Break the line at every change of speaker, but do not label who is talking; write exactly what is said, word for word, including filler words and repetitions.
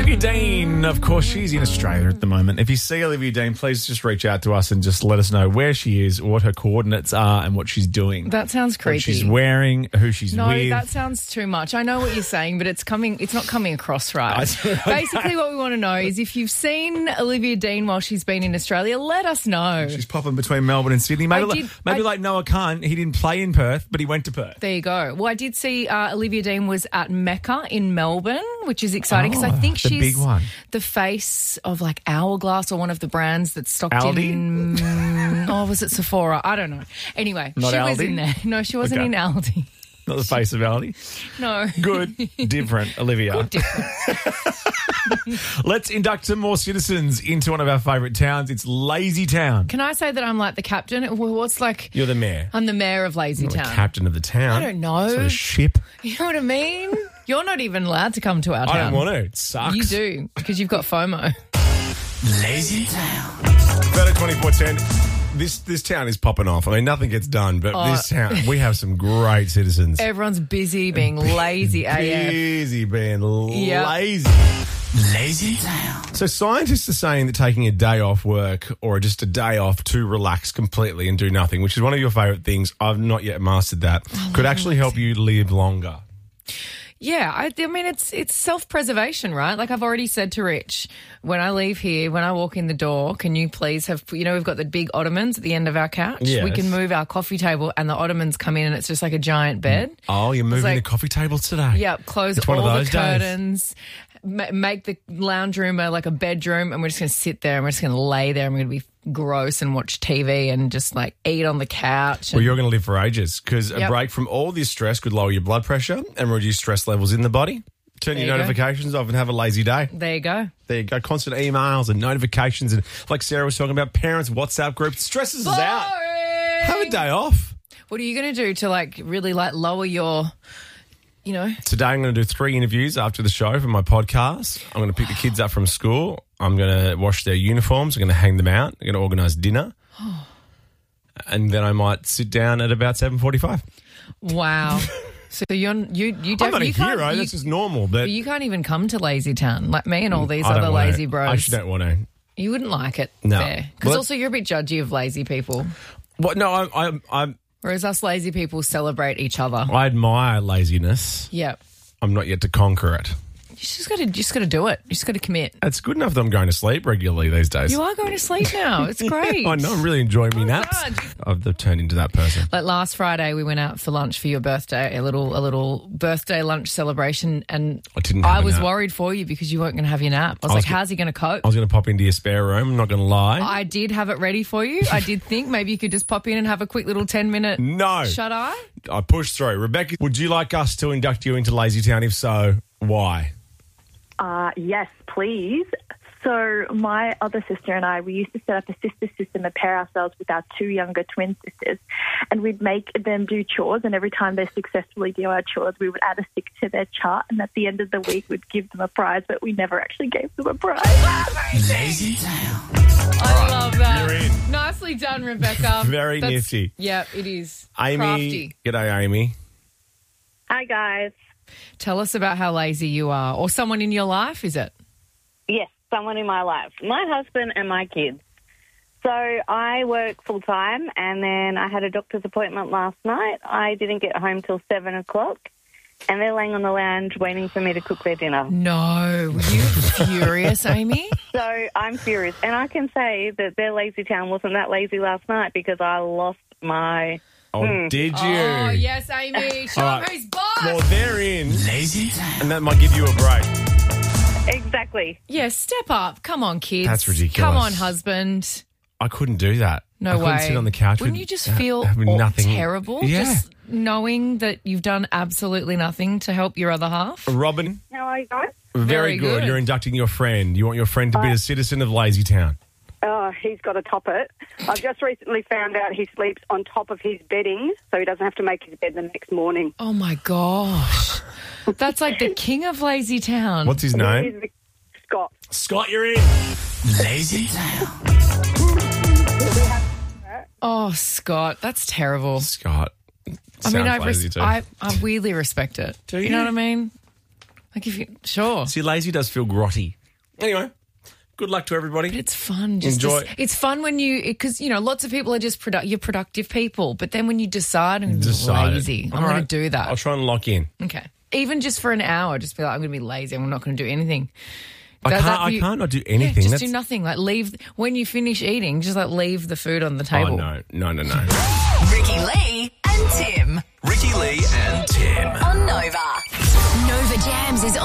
Olivia Dean, of course, she's in Australia at the moment. If you see Olivia Dean, please just reach out to us and just let us know where she is, what her coordinates are, and what she's doing.
That sounds creepy.
What she's wearing, who she's
no,
with.
No, that sounds too much. I know what you're saying, but it's coming. It's not coming across right. Basically, what we want to know is if you've seen Olivia Dean while she's been in Australia, let us know.
She's popping between Melbourne and Sydney. Maybe,
did,
like, maybe
I,
like Noah Khan. He didn't play in Perth, but he went to Perth.
There you go. Well, I did see uh, Olivia Dean was at Mecca in Melbourne, which is exciting because
oh,
I think
the
she's
big one.
the face of like Hourglass or one of the brands that's stocked
Aldi?
in. Oh, was it Sephora? I don't know. Anyway,
Not
she
Aldi?
was in there. No, she wasn't
Okay.
in Aldi.
Not the face of Aldi.
No.
Good, different, Olivia.
Good, different.
Let's induct some more citizens into one of our favourite towns. It's Lazy Town.
Can I say that I'm like the captain? Well, what's like?
You're the mayor.
I'm the mayor of Lazy
You're the
Town.
captain of the town.
I don't know.
Sort of ship.
You know what I mean? You're not even allowed to come to our town.
I don't want to. It sucks.
You do because you've got FOMO.
Lazy Town.
Better twenty-four ten. This this town is popping off. I mean, nothing gets done, but
Oh.
this town, we have some great citizens.
Everyone's busy being lazy A F.
Busy being
Yep.
lazy.
Lazy Town.
So scientists are saying that taking a day off work or just a day off to relax completely and do nothing, which is one of your favourite things, I've not yet mastered that, could actually help you live longer.
Yeah, I, I mean, it's it's self-preservation, right? Like I've already said to Rich, when I leave here, when I walk in the door, can you please have, you know, we've got the big ottomans at the end of our couch.
Yes.
We can move our coffee table and the ottomans come in and it's just like a giant bed.
Oh, you're moving
like-
the coffee table today?
Yeah, close
It's
all
one of
the
those days.
curtains, ma- make the lounge room a, like a bedroom, and we're just going to sit there and we're just going to lay there and we're going to be gross and watch T V and just like eat on the couch.
Well,
And,
you're going to live for ages because a
Yep.
break from all this stress could lower your blood pressure and reduce stress levels in the body. Turn
There
your
you go.
notifications off and have a lazy day.
there you go.
There you go. Constant emails and notifications. And like Sarah was talking about, parents' WhatsApp groups. Stresses us out.
Boring.
Have a day off.
What are you going to do to like really like lower your, you know?
Today I'm going to do three interviews after the show for my podcast. I'm going to pick the kids up from school. I'm going to wash their uniforms. I'm going to hang them out. I'm going to organise dinner. And then I might sit down at about seven forty-five.
Wow. So you're you you
I'm not a
you can't-
hero.
You,
That's just normal. But
you can't even come to Lazy Town like me and all these
I don't
other
wanna-
lazy bros.
I just don't want to.
You wouldn't like it
No.
there because
Well,
also you're a bit judgy of lazy people,
What? No, I, I, I,
whereas us lazy people celebrate each other.
I admire laziness.
Yeah.
I'm not yet to conquer it.
You just got to, just got to do it. You just got to commit.
It's good enough that I'm going to sleep regularly these days.
You are going to sleep now. It's great.
I know. I'm really enjoying my naps.
God.
I've turned into that person.
Like last Friday, we went out for lunch for your birthday, a little, a little birthday lunch celebration, and
I didn't have
I
a
was
nap.
worried for you because you weren't going to have your nap. I was,
I was
like,
go-
"How's he going to cope?"
I was going to pop into your spare room. I'm not going to lie.
I did have it ready for you. I did think maybe you could just pop in and have a quick little ten minute
no.
shut eye.
I pushed through. Rebecca, would you like us to induct you into Lazy Town? If so, why?
Uh, yes, please. So my other sister and I, we used to set up a sister system and pair ourselves with our two younger twin sisters, and we'd make them do chores, and every time they successfully do our chores, we would add a stick to their chart, and at the end of the week, we'd give them a prize, but we never actually gave them a prize.
Lazy Town.
I love that.
you're in.
Nicely done, Rebecca.
Very
That's-
nifty.
Yeah, it is.
Amy.
Crafty.
G'day, Amy.
Hi, guys.
Tell us about how lazy you are, or someone in your life, is it?
Yes, someone in my life. My husband and my kids. So I work full-time, and then I had a doctor's appointment last night. I didn't get home till seven o'clock, and they're laying on the lounge waiting for me to cook their dinner.
No. Were you furious, Amy?
So I'm furious. And I can say that their lazy town wasn't that lazy last night because I lost my...
Oh, did you?
Oh, yes, Amy. Show
All
them
right.
who's boss.
Well, they're in,
Lazy Town.
and that might give you a break.
Exactly.
Yeah, step up. Come on, kids.
That's ridiculous.
Come on, husband.
I couldn't do that.
No
I couldn't
way.
sit on the couch.
Wouldn't
with,
you just
ha-
feel
having
all
nothing.
terrible?
Yeah.
Just knowing that you've done absolutely nothing to help your other half?
Robin,
How are you guys?
very,
Very
good.
good.
You're inducting your friend. You want your friend to be a citizen of Lazy Town.
Oh, he's got to top it. I've just recently found out he sleeps on top of his bedding, so he doesn't have to make his bed the next morning.
Oh, my gosh. That's like the king of Lazy Town.
What's his name?
He's Scott.
Scott, you're in.
Lazy Town.
Oh, Scott, that's terrible.
Scott.
I mean, I,
Sounds lazy
res-
too.
I, I weirdly respect it.
Do
You know
you?
what I mean? Like if you sure.
See, lazy does feel grotty. Anyway, good luck to everybody.
But it's fun. Just
Enjoy.
to- it's fun when you, because, you know, lots of people are just produ- you're productive people. But then when you decide, I'm
Decide it.
lazy. I'm
All
going
right.
to do that.
I'll try and lock in.
Okay. Even just for an hour, just be like, I'm going to be lazy. I'm not going to do anything.
I
Does
can't.
that for
I
you?
can't not do
Yeah,
anything.
just
That's,
do nothing. Like leave, when you finish eating, just like leave the food on the
Oh
table.
no, no, no, no.
Ricky Lee and Tim
Ricky Lee and Tim.
on Nova. Nova Jams is